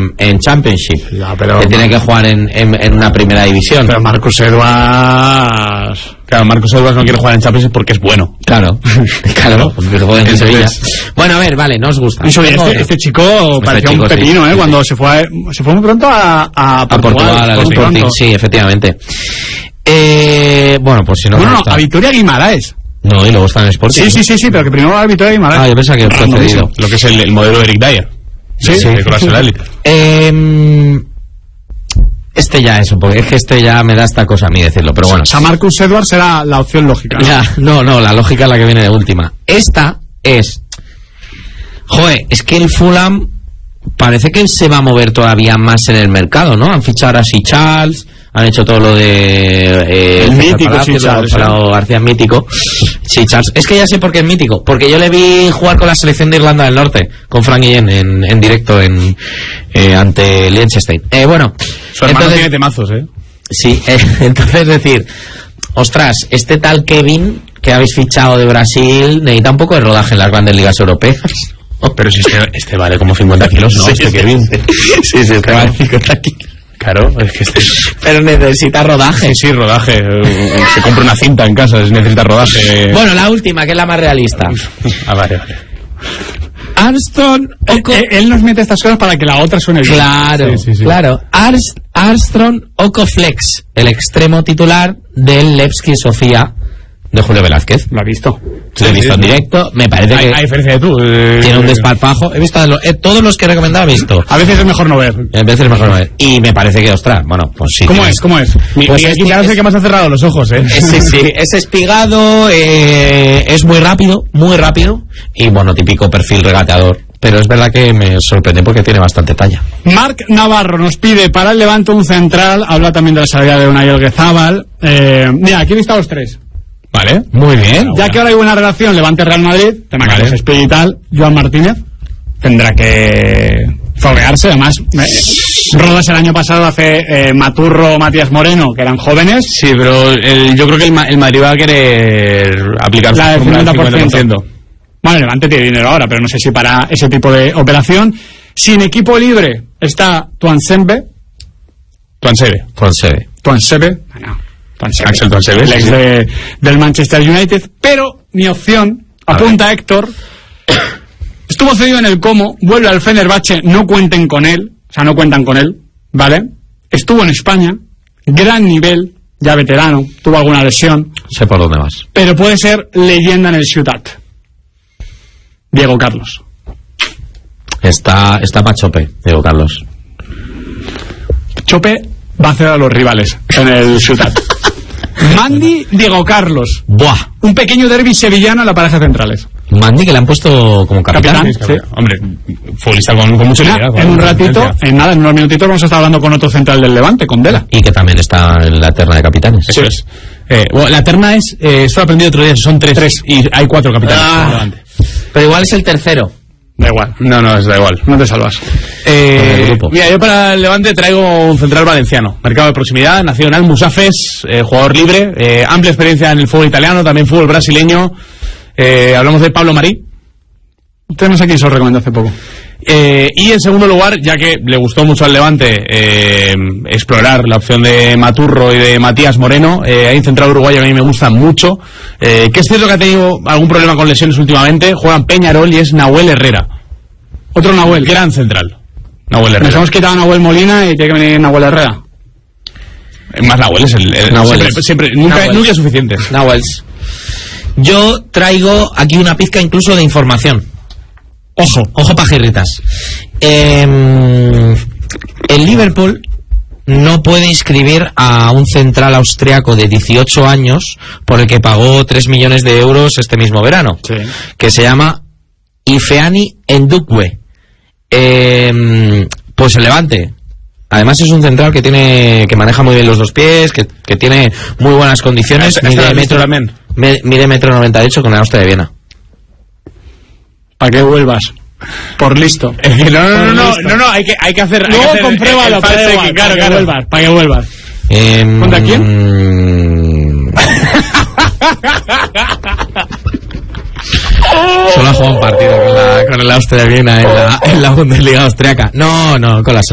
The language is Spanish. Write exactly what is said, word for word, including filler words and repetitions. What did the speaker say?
en, en Championship. Ya, pero... Que tiene que jugar en, en, en una primera división. Pero Marcus Edwards... Claro, Marcus Edwards no quiere jugar en Championship porque es bueno. Claro, claro, porque juega en Sevilla. Bueno, a ver, vale, no os gusta. Eso, este, este chico este parecía chico, un pepino, sí, ¿eh? Sí, cuando sí. se fue se fue muy pronto a, a Portugal. A Portugal, al Sporting, sí, efectivamente. Eh, bueno, pues si no... Bueno, no, a Victoria Guimaraes. No, y luego está en Sporting. Sí, sí, sí, sí, pero que primero a Victoria Guimaraes. Ah, yo pensaba que he precedido. Lo que es el, el modelo de Eric Dyer. Sí, sí. De clase élite. Eh... Este ya es un poco, es que este ya me da esta cosa a mí decirlo, pero bueno. O sea, Marcus Edwards era la opción lógica, ¿no? Ya, no, no, la lógica es la que viene de última. Esta es, joder, es que el Fulham parece que se va a mover todavía más en el mercado, ¿no? Han fichado a Si Charles, han hecho todo lo de... Eh, el mítico Si Charles. ¿eh? García mítico. Si Charles. Es que ya sé por qué es mítico, porque yo le vi jugar con la selección de Irlanda del Norte, con Frank Guillén en, en directo en eh, ante Liechtenstein. Eh, bueno... Su hermano entonces, tiene temazos, ¿eh? Sí, eh, entonces es decir, ostras, este tal Kevin que habéis fichado de Brasil necesita un poco de rodaje en las grandes ligas europeas. Oh, pero si este, este vale como cincuenta kilos, ¿no? Sí, este sí, Kevin. Sí, sí, este claro. vale cincuenta kilos. Claro, es que este... Pero necesita rodaje. Sí, sí, rodaje. Se compra una cinta en casa, necesita rodaje. Bueno, la última, que es la más realista. Ah, vale, vale. Armstrong Oco... él, él nos mete estas cosas para que la otra suene bien. Claro, sí, sí, sí. claro. Arst, Armstrong Okoflex, el extremo titular del Levski Sofía de Julio Velázquez. Lo ha visto. Lo he visto sí, en directo. Me parece hay, que... A diferencia de tú. Eh, tiene un desparpajo. He visto lo, eh, todos los que he recomendado, he visto. A veces es mejor no ver. A veces es mejor no ver. Y me parece que, ostras, bueno, pues sí. ¿Cómo es? ¿Cómo es? Mi, pues y ya no sé qué más ha cerrado los ojos, ¿eh? Es, sí, sí. Es espigado, eh, es muy rápido, muy rápido. Y bueno, típico perfil regateador. Pero es verdad que me sorprende porque tiene bastante talla. Marc Navarro nos pide para el Levante un central. Habla también de la salida de Unai Alguezabal. Eh, mira, aquí he visto a los tres. Vale, muy bien. Ya que ahora hay buena relación Levante-Real Madrid, tema vale. Carlos Espí y tal, Joan Martínez tendrá que foguearse. Además, eh, Rodas el año pasado hace eh, Maturro, Matías Moreno, que eran jóvenes. Sí, pero el, yo creo que el, el Madrid va a querer aplicar la su cincuenta por ciento. Bueno, el Levante tiene dinero ahora, pero no sé si para ese tipo de operación. Sin equipo libre está Tuanzebe. Tuanzebe. Tuanzebe. Tuanzebe. Bueno, Tuanzebe. Axel Tuanzebe. El ex de, del Manchester United. Pero mi opción, a apunta ver. Héctor, estuvo cedido en el Como, vuelve al Fenerbahce, no cuenten con él, o sea, no cuentan con él, ¿vale? Estuvo en España, gran nivel, ya veterano, tuvo alguna lesión. Sé por dónde vas. Pero puede ser leyenda en el Ciutat. Diego Carlos. Está, está para Chope, Diego Carlos. Chope va a hacer a los rivales en el Ciutat. Mandy, Diego Carlos. Buah. Un pequeño derbi sevillano en la pareja centrales. Mandy, que le han puesto como capitán. Capitán, sí. Hombre, futbolista con, con mucho liderazgo. En un ratito, en nada, en unos minutitos vamos a estar hablando con otro central del Levante, con Dela. Y que también está en la terna de capitanes. Eso sí. es. Eh, bueno, la terna es, eh, esto lo aprendí otro día, son tres, tres. Y hay cuatro capitanes. Ah, pero igual es el tercero. Da igual. No, no, es da igual. No te salvas. Eh, mira, yo para el Levante traigo un central valenciano. Mercado de proximidad, nacido en Almusafes, eh, jugador libre, eh, amplia experiencia en el fútbol italiano, también fútbol brasileño. Eh, hablamos de Pablo Marí. Usted no sé quién se lo recomendó hace poco. Eh, y en segundo lugar, ya que le gustó mucho al Levante eh, explorar la opción de Maturro y de Matías Moreno, eh, hay un central uruguayo que a mí me gusta mucho, eh, que es cierto que ha tenido algún problema con lesiones últimamente, juega en Peñarol y es Nahuel Herrera. Otro Nahuel. Gran central. Nahuel Herrera. Nos hemos quitado a Nahuel Molina y tiene que venir Nahuel Herrera. Más Nahuel es el... el Nahuel siempre, siempre, nunca, Nahuel. nunca es suficiente. Nahuels. Yo traigo aquí una pizca incluso de información. Ojo, ojo pajirritas. Eh, el Liverpool no puede inscribir a un central austriaco de dieciocho años por el que pagó tres millones de euros este mismo verano, sí. que se llama Ifeani Ndukwe. Eh, pues el Levante. Además es un central que tiene que maneja muy bien los dos pies, que, que tiene muy buenas condiciones. Mide metro, también. mide metro noventa y ocho con el Austria de Viena. ¿Para qué vuelvas? Por listo. Eh, no, no, no, no, no, no, hay que, hay que hacer. Luego hay que compruébalo, para que, claro, claro, claro. vuelvas, para que vuelvas. Eh, ¿Contra quién? Solo ha jugado un partido con, la, con el Austria de Viena en la, en la Bundesliga austriaca. No, no, con la